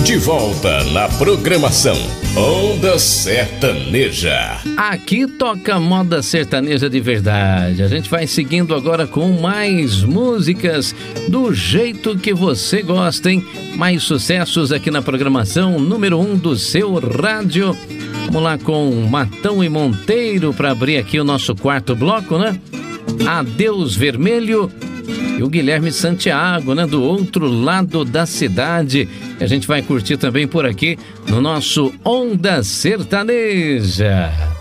De volta na programação Onda Sertaneja. Aqui toca moda sertaneja de verdade. A gente vai seguindo agora com mais músicas do jeito que você gosta, hein? Mais sucessos aqui na programação número 1 do seu rádio. Vamos lá com Matão e Monteiro para abrir aqui o nosso quarto bloco, né? Adeus Vermelho. E o Guilherme Santiago, né? Do outro lado da cidade. E a gente vai curtir também por aqui no nosso Onda Sertaneja.